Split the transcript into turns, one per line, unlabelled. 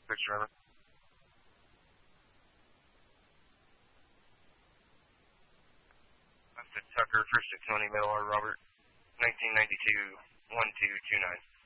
Picture number. That's the Tucker, First 620, Metal R. Robert, 1992, 1229.